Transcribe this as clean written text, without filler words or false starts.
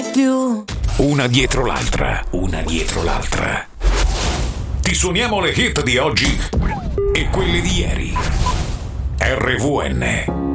mai più. Una dietro l'altra, una dietro l'altra. Ti suoniamo le hit di oggi e quelle di ieri. RVN